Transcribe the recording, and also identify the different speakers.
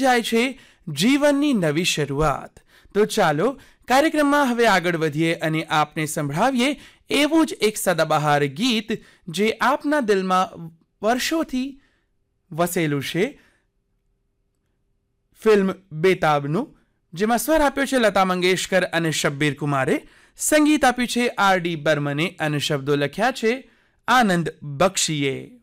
Speaker 1: જાય છે જીવનની નવી શરૂઆત. તો ચાલો કાર્યક્રમમાં હવે આગળ વધીએ અને આપને સંભળાવીએ એવું જ એક સદાબહાર ગીત જે આપના દિલમાં વર્ષોથી વસેલું છે, ફિલ્મ બેતાબનું, જેમાં સ્વર આપ્યો છે લતા મંગેશકર અને શબ્બીર કુમારે, સંગીત આપ્યું છે આર ડી બર્મને અને શબ્દો લખ્યા છે આનંદ બક્ષીએ.